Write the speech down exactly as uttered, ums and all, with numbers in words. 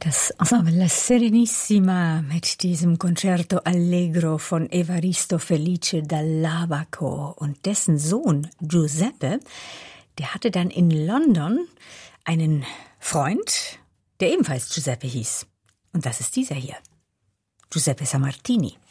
Das Ensemble La Serenissima mit diesem Concerto Allegro von Evaristo Felice Dall'Abaco und dessen Sohn Giuseppe, der hatte dann in London einen Freund, der ebenfalls Giuseppe hieß. Und das ist dieser hier, Giuseppe Sammartini.